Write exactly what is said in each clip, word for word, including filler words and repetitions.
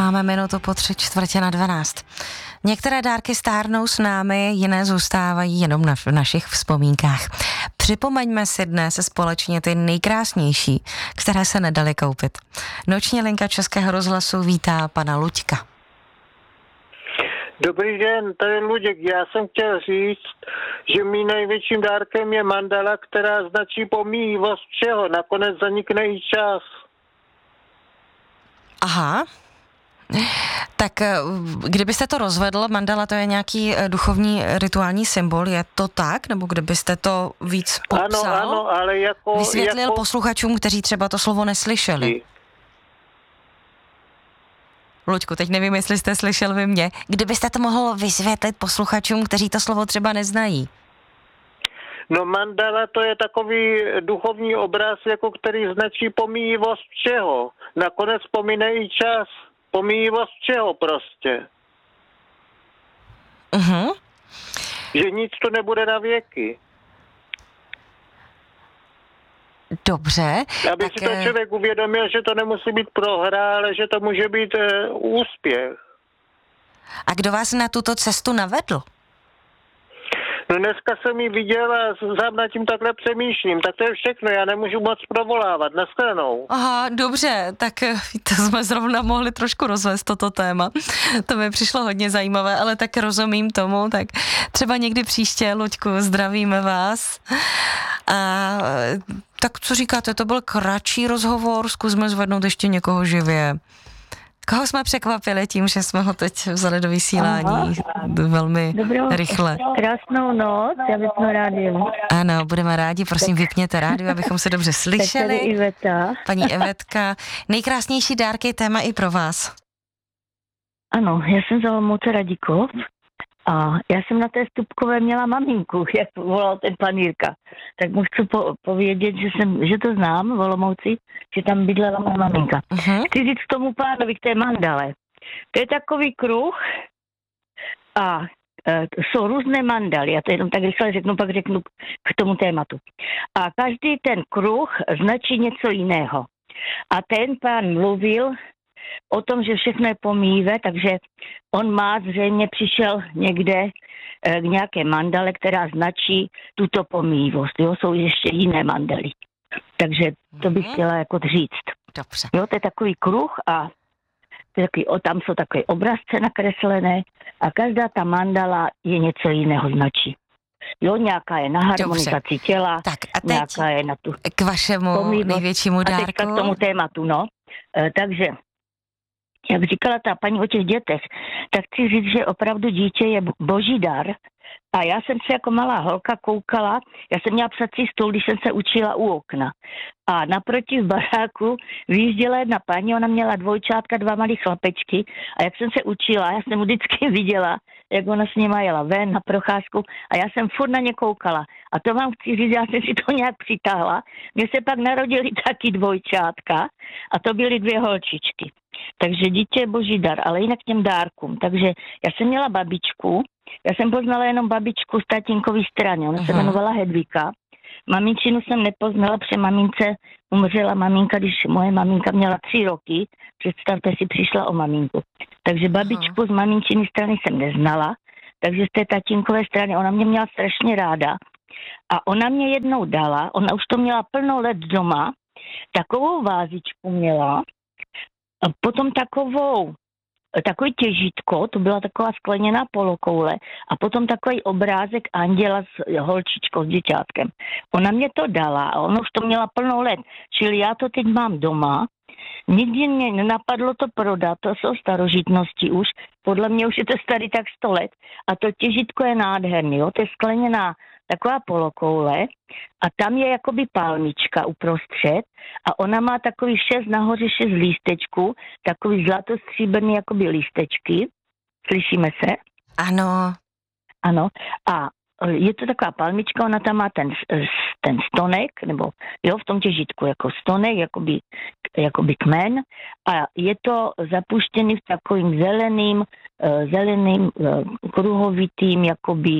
Máme minutu po tři čtvrtě na dvanáct. Některé dárky stárnou s námi, jiné zůstávají jenom na, v našich vzpomínkách. Připomeňme si dnes společně ty nejkrásnější, které se nedaly koupit. Noční linka Českého rozhlasu vítá pana Luďka. Dobrý den, tady Luděk. Já jsem chtěl říct, že mým největším dárkem je mandala, která značí pomíjivost všeho. Nakonec zanikne i čas. Aha. Tak kdybyste to rozvedl, mandala to je nějaký duchovní rituální symbol, je to tak? Nebo kdybyste to víc popsal? Ano, ano, ale jako... Vysvětlil jako... posluchačům, kteří třeba to slovo neslyšeli. Luďku, teď nevím, jestli jste slyšel vy mě. Kdybyste to mohl vysvětlit posluchačům, kteří to slovo třeba neznají? No mandala to je takový duchovní obraz, jako který značí pomíjivost všeho. Nakonec pomine i čas. Pomíjivost čeho prostě. Uh-huh. Že nic tu nebude na věky. Dobře. Aby tak... si to člověk uvědomil, že to nemusí být prohra, ale že to může být uh, úspěch. A kdo vás na tuto cestu navedl? No dneska jsem ji viděl a sám nad tím takhle přemýšlím. Tak to je všechno, já nemůžu moc provolávat. Nashledanou. Aha, dobře, tak to jsme zrovna mohli trošku rozvést toto téma. To mi přišlo hodně zajímavé, ale tak rozumím tomu, tak třeba někdy příště, Luďku, zdravíme vás. A tak co říkáte, to byl kratší rozhovor, zkusme zvednout ještě někoho živě. Koho jsme překvapili tím, že jsme ho teď vzali do vysílání. Aha. Velmi Dobrou, rychle. Krásnou noc, já vypnu rádiu. Ano, budeme rádi, prosím, vypněte rádiu, abychom se dobře slyšeli. Tak tady Iveta. Paní Evetka, nejkrásnější dárky téma i pro vás. Ano, já jsem z Olomouce Radikov a já jsem na té Stupkové měla maminku, jak volal ten pan Jirka. Tak mu chci po, povědět, že, jsem, že to znám v Olomouci, že tam bydlela má maminka. Uh-huh. Chci říct k tomu pánovi, k té mandale. To je takový kruh a e, jsou různé mandaly, já to jenom tak rychle řeknu, pak řeknu k tomu tématu. A každý ten kruh značí něco jiného. A ten pán mluvil o tom, že všechno je pomíjivé, takže on má zřejmě přišel někde k nějaké mandale, která značí tuto pomíjivost. Jo, jsou ještě jiné mandaly. Takže to bych chtěla jako říct. Dobře. Jo, to je takový kruh a takový, o, tam jsou takové obrazce nakreslené a každá ta mandala je něco jiného značí. Jo, nějaká je na harmonizaci Dobře. těla, tak a teď nějaká je na tu k vašemu pomíjivost. Největšímu dárku. A teďka k tomu tématu, no. E, takže jak říkala ta paní o těch dětech, tak chci říct, že opravdu dítě je boží dar. A já jsem se jako malá holka koukala, já jsem měla psací stůl, když jsem se učila u okna. A naproti v baráku vyjížděla jedna paní, ona měla dvojčátka, dva malý chlapečky. A jak jsem se učila, já jsem vždycky viděla, jak ona s nima jela ven na procházku a já jsem furt na ně koukala. A to vám chci říct, já jsem si to nějak přitáhla. Mně se pak narodili taky dvojčátka a to byly dvě holčičky. Takže dítě je boží dar, ale jinak těm dárkům. Takže já jsem měla babičku, já jsem poznala jenom babičku z tatínkový straně, ona uh-huh. se jmenovala Hedvika. Maminčinu jsem nepoznala, protože mamince umřela maminka, když moje maminka měla tři roky, představte si, přišla o maminku. Takže babičku uh-huh. z maminčiny strany jsem neznala, takže z té tatínkové strany, ona mě měla strašně ráda. A ona mě jednou dala, ona už to měla plno let doma, takovou vázičku měla, a potom takovou, takový těžítko, to byla taková skleněná polokoule a potom takový obrázek anděla s holčičkou, s děťátkem. Ona mě to dala a ona už to měla plno let, čili já to teď mám doma. Nikdy mě nenapadlo to prodat, to jsou starožitnosti už, podle mě už je to starý tak sto let a to těžítko je nádherný, jo? To je skleněná taková polokoule a tam je jakoby palmička uprostřed a ona má takový šest nahoře šest lístečků, takový zlatostříbrný jakoby lístečky. Slyšíme se? Ano. Ano. A je to taková palmička, ona tam má ten, ten stonek, nebo jo, v tom těžítku jako stonek, jakoby, jakoby kmen a je to zapuštěný v takovým zeleným, zeleným kruhovitým, jakoby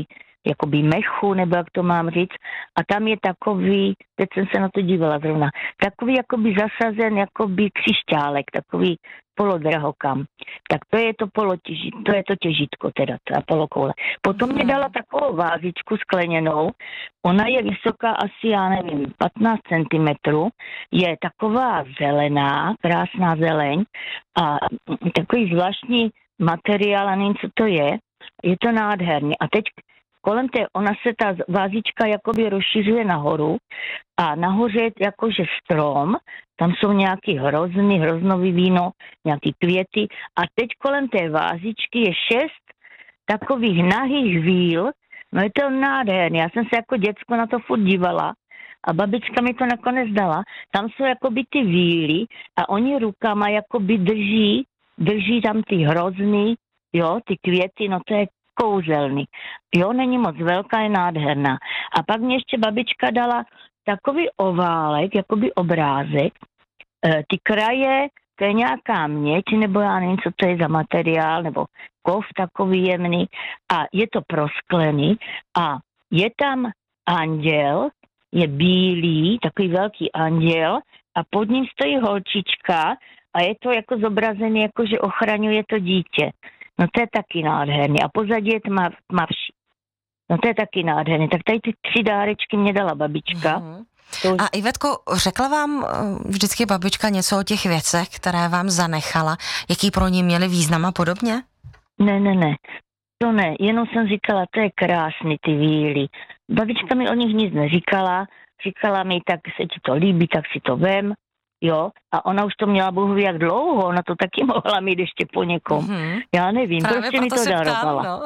jakoby mechu, nebo jak to mám říct. A tam je takový, teď jsem se na to dívala zrovna, takový jakoby zasazen, jakoby křišťálek, takový polodrahokam. Tak to je to polotěžit, to je to těžítko teda, ta polokoule. Potom mě dala takovou vázičku skleněnou, ona je vysoká asi, já nevím, patnáct centimetrů, je taková zelená, krásná zeleň a takový zvláštní materiál, a nevím, co to je, je to nádherný. A teď kolem té, ona se ta vázička jakoby rozšiřuje nahoru a nahoře je jakože strom, tam jsou nějaký hrozny, hroznový víno, nějaký květy a teď kolem té vázičky je šest takových nahých víl, no je to nádherný, já jsem se jako děcko na to furt dívala a babička mi to nakonec dala, tam jsou jakoby ty víly a oni rukama jakoby drží, drží tam ty hrozny, jo, ty květy, no to je kouzelný. Jo, není moc velká, je nádherná. A pak mě ještě babička dala takový oválek, jakoby obrázek. E, ty kraje, to je nějaká měď, nebo já nevím, co to je za materiál, nebo kov takový jemný. A je to prosklený a je tam anděl, je bílý, takový velký anděl a pod ním stojí holčička a je to jako zobrazený, jako že ochraňuje to dítě. No to je taky nádherný. A pozadí je tma, tmavší. No to je taky nádherný. Tak tady ty tři dárečky mě dala babička. Mm-hmm. To... A Ivetko, řekla vám vždycky babička něco o těch věcech, které vám zanechala? Jaký pro ní měly význam a podobně? Ne, ne, ne. To ne. Jenom jsem říkala, to je krásný, ty víly. Babička mi o nich nic neříkala. Říkala mi, tak se ti to líbí, tak si to vem. Jo, a ona už to měla bohu ví jak dlouho, ona to taky mohla mít ještě po někom. Mm-hmm. Já nevím, právě prostě mi to darovala. No,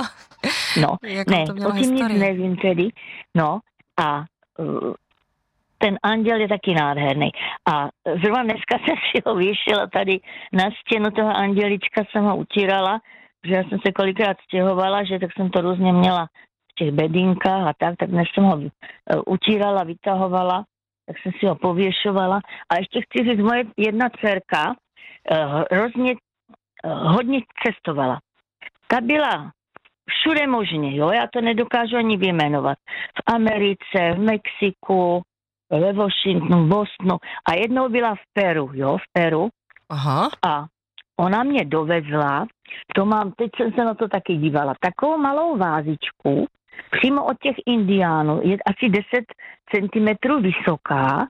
no ne, o tím nic nevím tedy. No a uh, ten anděl je taky nádherný. A zrovna dneska jsem si ho vyšila tady na stěnu toho andělička, jsem ho utírala, protože já jsem se kolikrát stěhovala, že tak jsem to různě měla v těch bedínkách a tak, tak dnes jsem ho uh, utírala, vytahovala, tak jsem si ho pověšovala. A ještě chci říct, moje jedna dcerka uh, hrozně uh, hodně cestovala. Ta byla všude možně, jo, já to nedokážu ani vyjmenovat. V Americe, v Mexiku, ve Washingtonu, v Bostonu a jednou byla v Peru, jo, v Peru. Aha. A ona mě dovezla, to mám, teď jsem se na to taky dívala, takovou malou vázičku, přímo od těch indiánů, je asi deset centimetrů vysoká,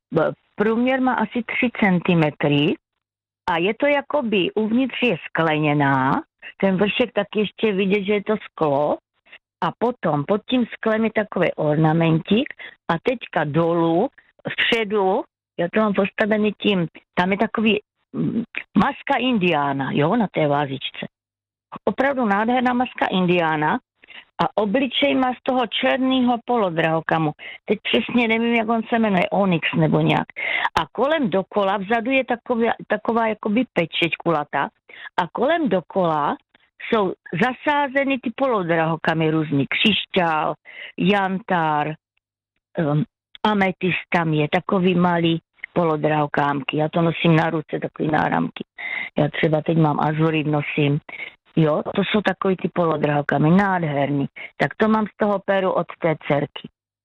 průměr má asi tři centimetry a je to jakoby, uvnitř je skleněná, ten vršek tak ještě vidět, že je to sklo a potom pod tím sklem je takový ornamentík a teďka dolů, vpředu, já to mám postavený tím, tam je takový mm, maska indiána, jo, na té vázičce. Opravdu nádherná maska indiána a obličej má z toho černého polodrahokamu. Teď přesně nevím, jak on se jmenuje, Onyx nebo nějak. A kolem dokola, vzadu je taková, taková jakoby pečeť kulatá a kolem dokola jsou zasázeny ty polodrahokamy různý. Křišťál, jantár, um, ametist tam je, takový malý polodrahokámky. Já to nosím na ruce, takový náramky. Já třeba teď mám azurit, nosím. Jo, to jsou takový ty polodrahokamy, nádherný. Tak to mám z toho Peru od té dcerky.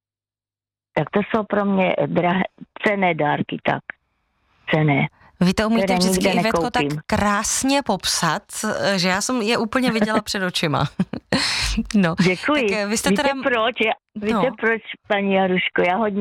Tak to jsou pro mě drahé, cenné dárky, tak. Cenné. Vy to umíte vždycky, Ivetko, tak krásně popsat, že já jsem je úplně viděla před očima. No. Děkuji. Tak vy jste víte teda... proč? Já, víte no. proč, paní Jaruško? Já hodně